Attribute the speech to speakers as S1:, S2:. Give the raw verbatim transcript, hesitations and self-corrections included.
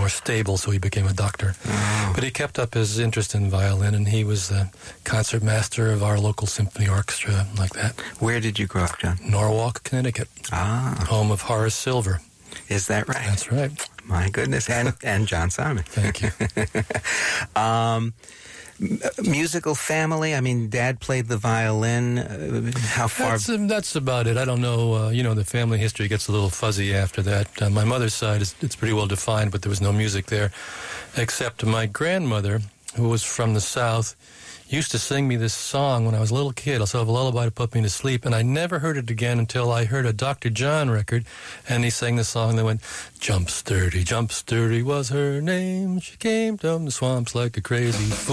S1: more stable, so he became a doctor.
S2: Oh.
S1: But he kept up his interest in violin, and he was the concert master of our local symphony orchestra, like that.
S2: Where did you grow up, John?
S1: Norwalk, Connecticut.
S2: Ah.
S1: Home of Horace Silver.
S2: Is that right?
S1: That's right.
S2: My goodness. And, and John Simon.
S1: Thank you.
S2: um, m- musical family? I mean, Dad played the violin. Uh, how far?
S1: That's, um, that's about it. I don't know. Uh, you know, the family history gets a little fuzzy after that. Uh, my mother's side, is it's pretty well defined, but there was no music there, except my grandmother, who was from the South, used to sing me this song when I was a little kid. Also have a lullaby to put me to sleep, and I never heard it again until I heard a Doctor John record, and he sang the song that went, Jump Sturdy, Jump Sturdy was her name. She came down the swamps like a crazy fool.